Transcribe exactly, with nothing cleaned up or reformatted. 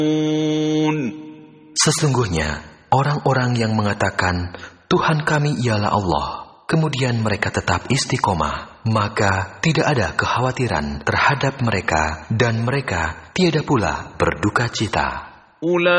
Sesungguhnya orang-orang yang mengatakan Tuhan kami ialah Allah, kemudian mereka tetap istiqomah, maka tidak ada kekhawatiran terhadap mereka dan mereka tiada pula berduka cita.